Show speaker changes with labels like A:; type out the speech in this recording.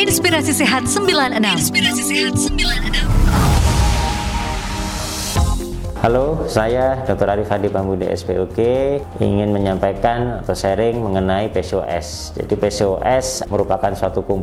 A: Inspirasi Sehat 96.
B: Halo, saya Dr. Arif Hadi Pambudi SPOG ingin menyampaikan atau sharing mengenai PCOS. Jadi PCOS merupakan suatu kumpulan